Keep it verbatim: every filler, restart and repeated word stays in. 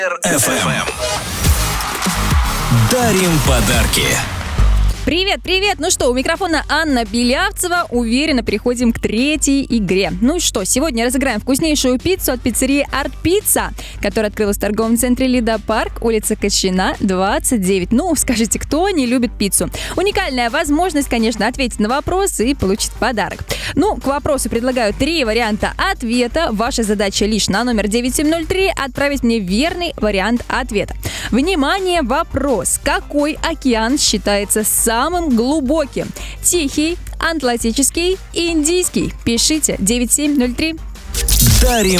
эф эм. Дарим подарки. Привет, привет! Ну что, у микрофона Анна Белявцева. Уверенно переходим к третьей игре. Ну и что, сегодня разыграем вкуснейшую пиццу от пиццерии Арт Пицца, которая открылась в торговом центре Лида Парк, улица Кочина, двадцать девять. Ну, скажите, кто не любит пиццу? Уникальная возможность, конечно, ответить на вопрос и получить подарок. Ну, к вопросу предлагаю три варианта ответа. Ваша задача лишь на номер девять семь ноль три отправить мне верный вариант ответа. Внимание, вопрос. Какой океан считается самым глубоким? Тихий, Атлантический, Индийский? Пишите девять семь ноль три. Дарим